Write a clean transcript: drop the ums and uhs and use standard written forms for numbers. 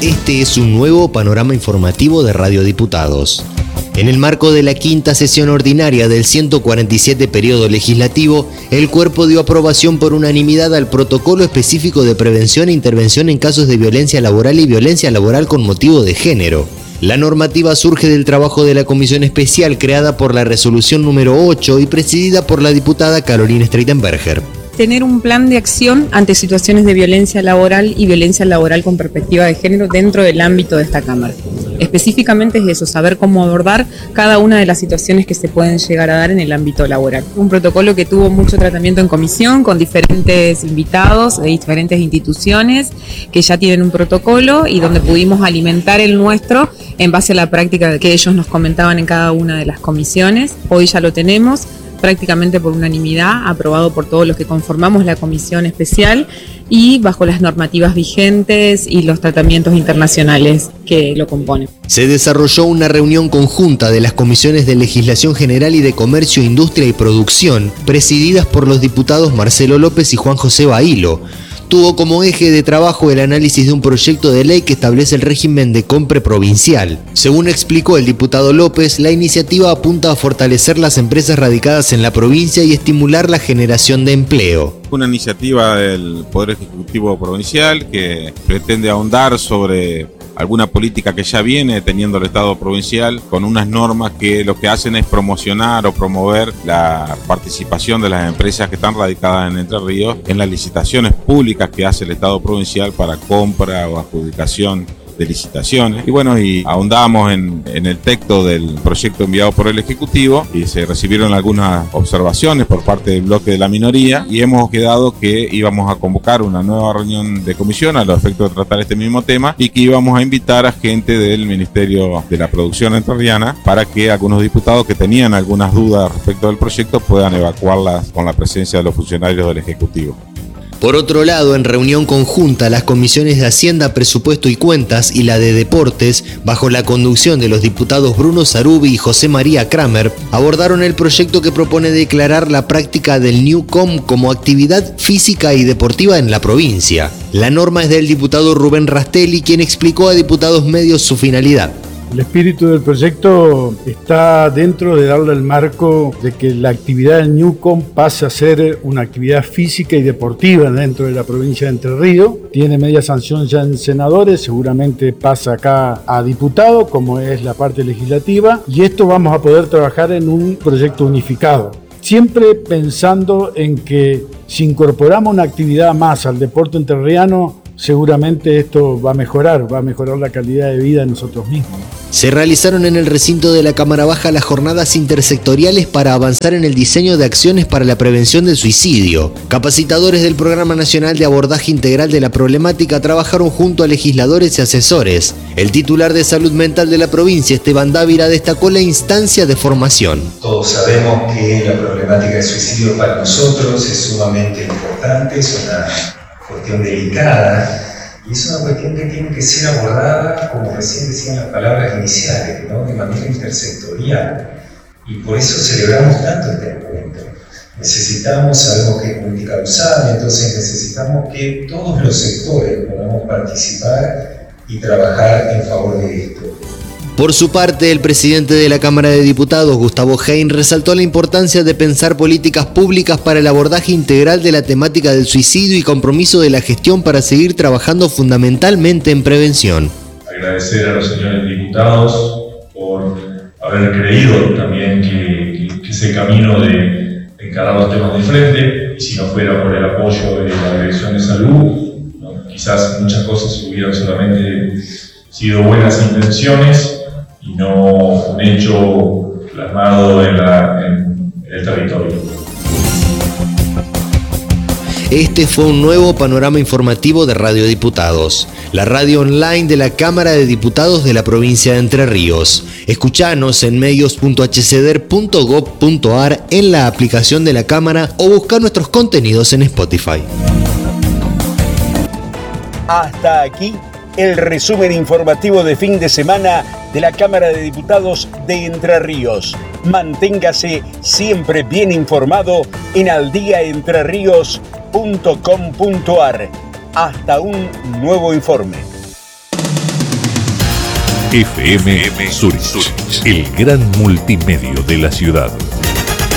Este es un nuevo panorama informativo de Radio Diputados. En el marco de la quinta sesión ordinaria del 147 periodo legislativo, el cuerpo dio aprobación por unanimidad al protocolo específico de prevención e intervención en casos de violencia laboral y violencia laboral con motivo de género. La normativa surge del trabajo de la comisión especial creada por la resolución número 8 y presidida por la diputada Carolina Streitenberger. Tener un plan de acción ante situaciones de violencia laboral y violencia laboral con perspectiva de género dentro del ámbito de esta Cámara. Específicamente es eso, saber cómo abordar cada una de las situaciones que se pueden llegar a dar en el ámbito laboral. Un protocolo que tuvo mucho tratamiento en comisión con diferentes invitados de diferentes instituciones que ya tienen un protocolo y donde pudimos alimentar el nuestro en base a la práctica que ellos nos comentaban en cada una de las comisiones. Hoy ya lo tenemos prácticamente por unanimidad, aprobado por todos los que conformamos la comisión especial y bajo las normativas vigentes y los tratamientos internacionales que lo componen. Se desarrolló una reunión conjunta de las comisiones de Legislación General y de Comercio, Industria y Producción, presididas por los diputados Marcelo López y Juan José Bahilo. Tuvo como eje de trabajo el análisis de un proyecto de ley que establece el régimen de compra provincial. Según explicó el diputado López, la iniciativa apunta a fortalecer las empresas radicadas en la provincia y estimular la generación de empleo. Una iniciativa del Poder Ejecutivo Provincial que pretende ahondar sobre alguna política que ya viene teniendo el Estado provincial con unas normas que lo que hacen es promocionar o promover la participación de las empresas que están radicadas en Entre Ríos en las licitaciones públicas que hace el Estado provincial para compra o adjudicación de licitaciones. Y bueno, y ahondamos en el texto del proyecto enviado por el Ejecutivo y se recibieron algunas observaciones por parte del bloque de la minoría y hemos quedado que íbamos a convocar una nueva reunión de comisión a los efectos de tratar este mismo tema y que íbamos a invitar a gente del Ministerio de la Producción entrerriana para que algunos diputados que tenían algunas dudas respecto del proyecto puedan evacuarlas con la presencia de los funcionarios del Ejecutivo. Por otro lado, en reunión conjunta, las comisiones de Hacienda, Presupuesto y Cuentas y la de Deportes, bajo la conducción de los diputados Bruno Sarubi y José María Kramer, abordaron el proyecto que propone declarar la práctica del Newcom como actividad física y deportiva en la provincia. La norma es del diputado Rubén Rastelli, quien explicó a Diputados Medios su finalidad. El espíritu del proyecto está dentro de darle el marco de que la actividad del Newcom pase a ser una actividad física y deportiva dentro de la provincia de Entre Ríos. Tiene media sanción ya en senadores, seguramente pasa acá a diputados, como es la parte legislativa, y esto vamos a poder trabajar en un proyecto unificado. Siempre pensando en que si incorporamos una actividad más al deporte entrerriano, seguramente esto va a mejorar la calidad de vida de nosotros mismos. Se realizaron en el recinto de la Cámara Baja las jornadas intersectoriales para avanzar en el diseño de acciones para la prevención del suicidio. Capacitadores del Programa Nacional de Abordaje Integral de la Problemática trabajaron junto a legisladores y asesores. El titular de Salud Mental de la provincia, Esteban Dávila, destacó la instancia de formación. Todos sabemos que la problemática del suicidio para nosotros es sumamente importante, es una cuestión delicada. Y es una cuestión que tiene que ser abordada, como recién decían las palabras iniciales, ¿no? De manera intersectorial. Y por eso celebramos tanto este encuentro. Necesitamos algo que es multicausal, entonces necesitamos que todos los sectores podamos participar y trabajar en favor de esto. Por su parte, el presidente de la Cámara de Diputados, Gustavo Hein, resaltó la importancia de pensar políticas públicas para el abordaje integral de la temática del suicidio y compromiso de la gestión para seguir trabajando fundamentalmente en prevención. Agradecer a los señores diputados por haber creído también que ese camino de encarar los temas de frente, y si no fuera por el apoyo de la Dirección de Salud, ¿no? Quizás muchas cosas hubieran solamente sido buenas intenciones y no un hecho plasmado en el territorio. Este fue un nuevo panorama informativo de Radio Diputados, la radio online de la Cámara de Diputados de la provincia de Entre Ríos. Escuchanos en medios.hcder.gov.ar, en la aplicación de la Cámara o busca nuestros contenidos en Spotify. Hasta aquí el resumen informativo de fin de semana de la Cámara de Diputados de Entre Ríos. Manténgase siempre bien informado en aldiaentreríos.com.ar. Hasta un nuevo informe. FM Zurich, el gran multimedio de la ciudad.